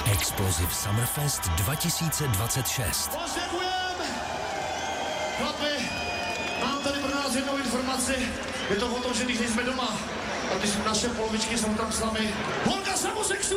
Explosive Summerfest 2026. Děkujeme! Chlapi, mám tady pro nás jednou informaci. Je to o tom, že když nejsme doma a ty naše polovičky jsou tam s námi. Holka samosexuální!